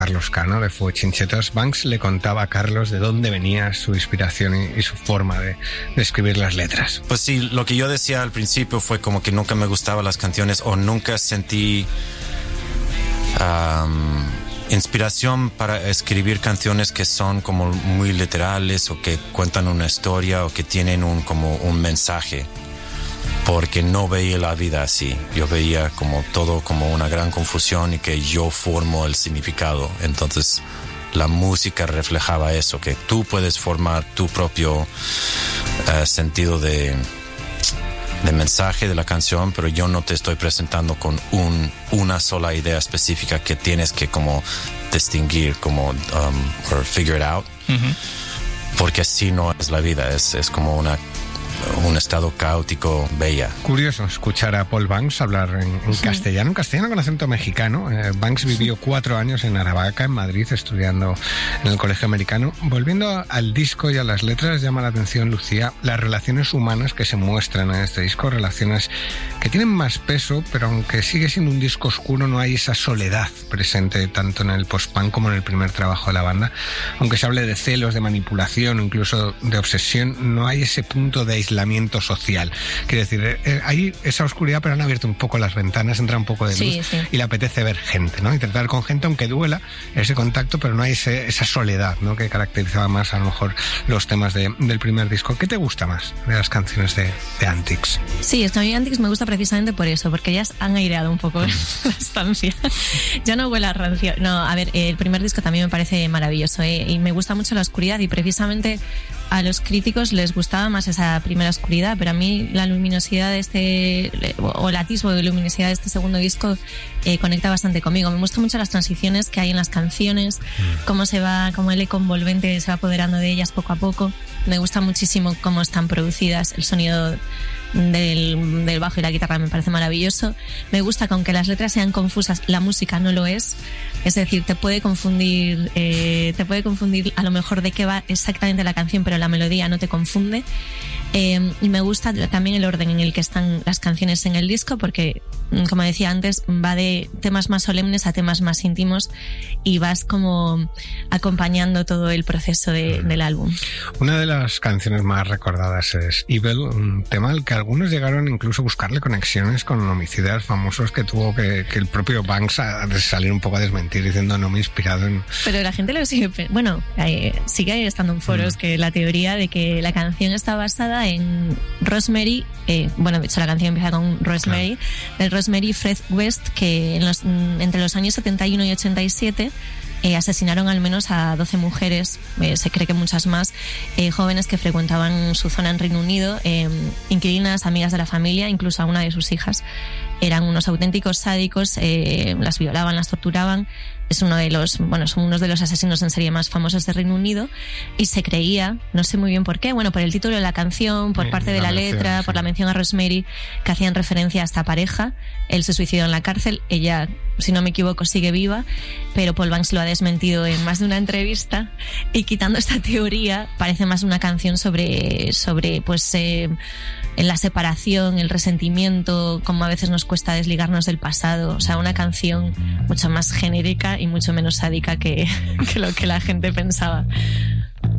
Carlos Cano de Fuego Chinchetas, Banks le contaba a Carlos de dónde venía su inspiración y su forma de escribir las letras. Pues sí, lo que yo decía al principio fue como que nunca me gustaban las canciones o nunca sentí inspiración para escribir canciones que son como muy literales o que cuentan una historia o que tienen como un mensaje. Porque no veía la vida así. Yo veía como todo como una gran confusión y que yo formo el significado. Entonces la música reflejaba eso, que tú puedes formar tu propio sentido de mensaje de la canción, pero yo no te estoy presentando con una sola idea específica que tienes que como distinguir, como or figure it out. Uh-huh. Porque así no es la vida, es como un estado caótico, bella. Curioso escuchar a Paul Banks hablar en castellano con acento mexicano. Banks vivió 4 años en Aravaca, en Madrid, estudiando en el colegio americano. Volviendo al disco y a las letras, llama la atención, Lucía, las relaciones humanas que se muestran en este disco, relaciones que tienen más peso, pero aunque sigue siendo un disco oscuro, no hay esa soledad presente tanto en el post-punk como en el primer trabajo de la banda. Aunque se hable de celos, de manipulación o incluso de obsesión, no hay ese punto de aislamiento social. Quiero decir, hay esa oscuridad, pero han abierto un poco las ventanas, entra un poco de luz y le apetece ver gente, ¿no? Y tratar con gente, aunque duela ese contacto, pero no hay esa soledad, ¿no? Que caracterizaba más a lo mejor los temas del primer disco. ¿Qué te gusta más de las canciones de Antics? Sí, es que a mí Antics me gusta precisamente por eso, porque ellas han aireado un poco la estancia. Ya no huele a rancio. No, a ver, el primer disco también me parece maravilloso, y me gusta mucho la oscuridad, y precisamente a los críticos les gustaba más esa primera oscuridad, pero a mí la luminosidad de o el atisbo de luminosidad de este segundo disco conecta bastante conmigo. Me gustan mucho las transiciones que hay en las canciones, cómo el eco envolvente se va apoderando de ellas poco a poco. Me gusta muchísimo cómo están producidas, el sonido del bajo y la guitarra me parece maravilloso. Me gusta que aunque las letras sean confusas, la música no lo es. Es decir, te puede confundir a lo mejor de qué va exactamente la canción, pero la melodía no te confunde. Y me gusta también el orden en el que están las canciones en el disco, porque, como decía antes, va de temas más solemnes a temas más íntimos y vas como acompañando todo el proceso del álbum. Una de las canciones más recordadas es Evil, un tema al que algunos llegaron incluso a buscarle conexiones con homicidas famosos que tuvo que el propio Banks a salir un poco a desmentir diciendo no me he inspirado en... Pero la gente lo sigue... Bueno, sigue estando en foros que la teoría de que la canción está basada en Rosemary, de hecho la canción empieza con Rosemary, del Rosemary Fred West, que entre los años 71 y 87 asesinaron al menos a 12 mujeres, se cree que muchas más, jóvenes que frecuentaban su zona en Reino Unido, inquilinas, amigas de la familia, incluso a una de sus hijas. Eran unos auténticos sádicos, las violaban, las torturaban. Son unos de los asesinos en serie más famosos de Reino Unido, y se creía, no sé muy bien por qué, por el título de la canción, por parte de la letra, sí, por la mención a Rosemary, que hacían referencia a esta pareja. Él se suicidó en la cárcel, ella, si no me equivoco, sigue viva, pero Paul Banks lo ha desmentido en más de una entrevista, y quitando esta teoría, parece más una canción sobre en la separación, el resentimiento, como a veces nos cuesta desligarnos del pasado. O sea, una canción mucho más genérica y mucho menos sádica que lo que la gente pensaba.